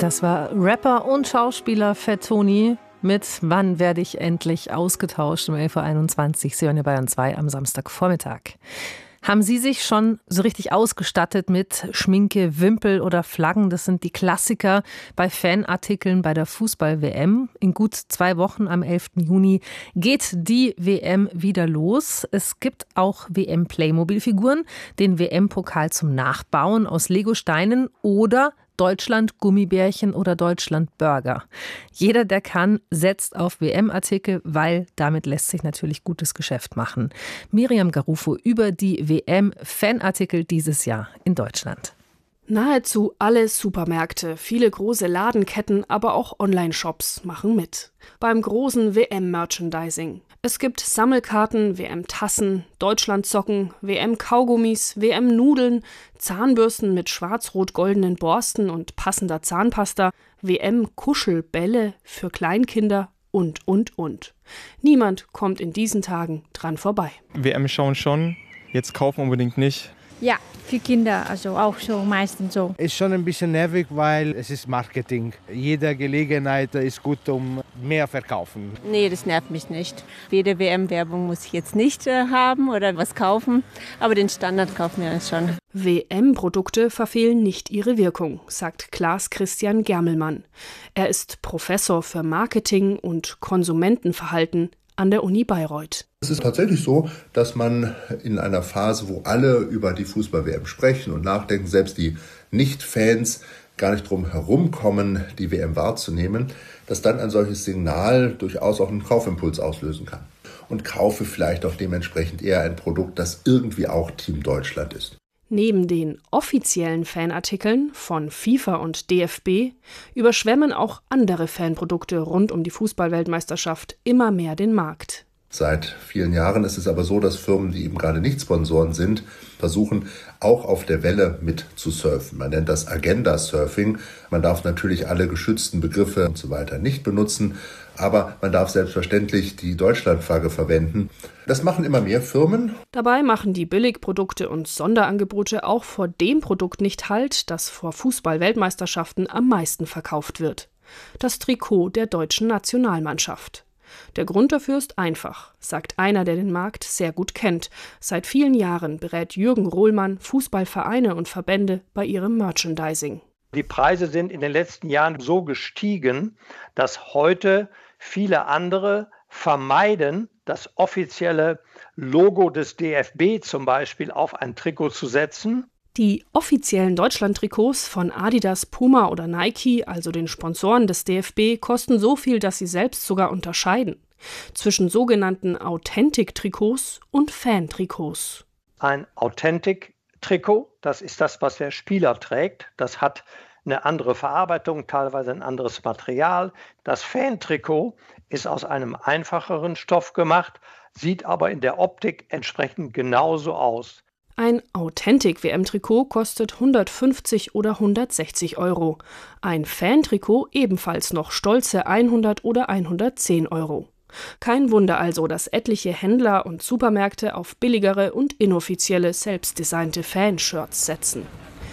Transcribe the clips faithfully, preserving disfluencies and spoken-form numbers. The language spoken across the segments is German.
Das war Rapper und Schauspieler Fat Tony mit Wann werde ich endlich ausgetauscht um elf Uhr einundzwanzig. Sie hören ja Bayern zwei am Samstagvormittag. Haben Sie sich schon so richtig ausgestattet mit Schminke, Wimpel oder Flaggen? Das sind die Klassiker bei Fanartikeln bei der Fußball-W M. In gut zwei Wochen am elften Juni geht die W M wieder los. Es gibt auch W M-Playmobil-Figuren, den W M-Pokal zum Nachbauen aus Lego-Steinen oder Deutschland Gummibärchen oder Deutschland Burger. Jeder, der kann, setzt auf W M-Artikel, weil damit lässt sich natürlich gutes Geschäft machen. Miriam Garufo über die W M-Fanartikel dieses Jahr in Deutschland. Nahezu alle Supermärkte, viele große Ladenketten, aber auch Online-Shops machen mit. Beim großen W M-Merchandising. Es gibt Sammelkarten, W M-Tassen, Deutschlandsocken, W M-Kaugummis, W M-Nudeln, Zahnbürsten mit schwarz-rot-goldenen Borsten und passender Zahnpasta, W M-Kuschelbälle für Kleinkinder und, und, und. Niemand kommt in diesen Tagen dran vorbei. W M schauen schon, jetzt kaufen unbedingt nicht. Ja, für Kinder, also auch so, meistens so. Ist schon ein bisschen nervig, weil es ist Marketing. Jede Gelegenheit ist gut, um mehr verkaufen. Nee, das nervt mich nicht. Jede W M-Werbung muss ich jetzt nicht äh, haben oder was kaufen, aber den Standard kaufen wir schon. W M-Produkte verfehlen nicht ihre Wirkung, sagt Klaas Christian Germelmann. Er ist Professor für Marketing und Konsumentenverhalten an der Uni Bayreuth. Es ist tatsächlich so, dass man in einer Phase, wo alle über die Fußball-W M sprechen und nachdenken, selbst die Nicht-Fans gar nicht drum herumkommen, die W M wahrzunehmen, dass dann ein solches Signal durchaus auch einen Kaufimpuls auslösen kann. Und kaufe vielleicht auch dementsprechend eher ein Produkt, das irgendwie auch Team Deutschland ist. Neben den offiziellen Fanartikeln von FIFA und D F B überschwemmen auch andere Fanprodukte rund um die Fußball-Weltmeisterschaft immer mehr den Markt. Seit vielen Jahren ist es aber so, dass Firmen, die eben gerade nicht Sponsoren sind, versuchen, auch auf der Welle mit zu surfen. Man nennt das Agenda-Surfing. Man darf natürlich alle geschützten Begriffe und so weiter nicht benutzen, aber man darf selbstverständlich die Deutschlandflagge verwenden. Das machen immer mehr Firmen. Dabei machen die Billigprodukte und Sonderangebote auch vor dem Produkt nicht Halt, das vor Fußball-Weltmeisterschaften am meisten verkauft wird: das Trikot der deutschen Nationalmannschaft. Der Grund dafür ist einfach, sagt einer, der den Markt sehr gut kennt. Seit vielen Jahren berät Jürgen Rohlmann Fußballvereine und Verbände bei ihrem Merchandising. Die Preise sind in den letzten Jahren so gestiegen, dass heute viele andere vermeiden, das offizielle Logo des D F B zum Beispiel auf ein Trikot zu setzen. Die offiziellen Deutschland-Trikots von Adidas, Puma oder Nike, also den Sponsoren des D F B, kosten so viel, dass sie selbst sogar unterscheiden zwischen sogenannten Authentic-Trikots und Fan-Trikots. Ein Authentic-Trikot, das ist das, was der Spieler trägt. Das hat eine andere Verarbeitung, teilweise ein anderes Material. Das Fan-Trikot ist aus einem einfacheren Stoff gemacht, sieht aber in der Optik entsprechend genauso aus. Ein Authentic-W M-Trikot kostet hundertfünfzig oder hundertsechzig Euro. Ein Fan-Trikot ebenfalls noch stolze hundert oder hundertzehn Euro. Kein Wunder also, dass etliche Händler und Supermärkte auf billigere und inoffizielle, selbstdesignte Fanshirts setzen.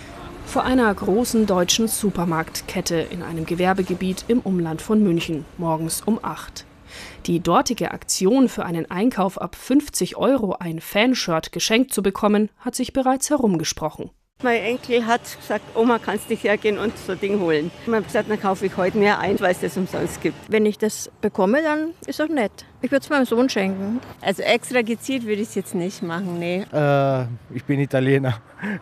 Vor einer großen deutschen Supermarktkette in einem Gewerbegebiet im Umland von München, morgens um acht. Die dortige Aktion, für einen Einkauf ab fünfzig Euro ein Fanshirt geschenkt zu bekommen, hat sich bereits herumgesprochen. Mein Enkel hat gesagt, Oma, kannst du hergehen und so ein Ding holen. Ich habe gesagt, dann kaufe ich heute mehr ein, weil es das umsonst gibt. Wenn ich das bekomme, dann ist das nett. Ich würde es meinem Sohn schenken. Also extra gezielt würde ich es jetzt nicht machen, nee. Äh, ich bin Italiener.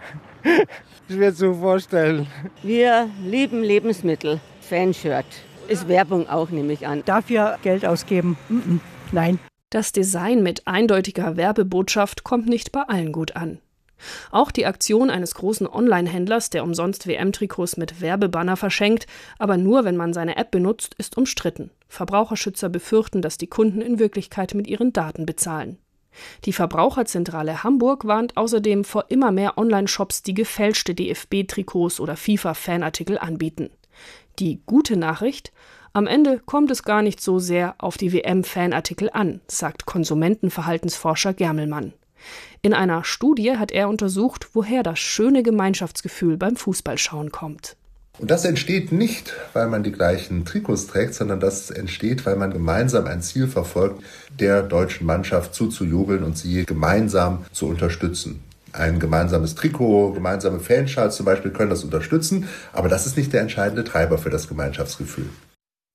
Ich werde es so vorstellen. Wir lieben Lebensmittel. Fanshirt. Ist Werbung auch, nehme ich an. Dafür Geld ausgeben? Mm-mm. Nein. Das Design mit eindeutiger Werbebotschaft kommt nicht bei allen gut an. Auch die Aktion eines großen Online-Händlers, der umsonst W M-Trikots mit Werbebanner verschenkt, aber nur, wenn man seine App benutzt, ist umstritten. Verbraucherschützer befürchten, dass die Kunden in Wirklichkeit mit ihren Daten bezahlen. Die Verbraucherzentrale Hamburg warnt außerdem vor immer mehr Online-Shops, die gefälschte D F B-Trikots oder FIFA-Fanartikel anbieten. Die gute Nachricht: Am Ende kommt es gar nicht so sehr auf die W M-Fanartikel an, sagt Konsumentenverhaltensforscher Germelmann. In einer Studie hat er untersucht, woher das schöne Gemeinschaftsgefühl beim Fußballschauen kommt. Und das entsteht nicht, weil man die gleichen Trikots trägt, sondern das entsteht, weil man gemeinsam ein Ziel verfolgt, der deutschen Mannschaft zuzujubeln und sie gemeinsam zu unterstützen. Ein gemeinsames Trikot, gemeinsame Fanschals zum Beispiel können das unterstützen, aber das ist nicht der entscheidende Treiber für das Gemeinschaftsgefühl.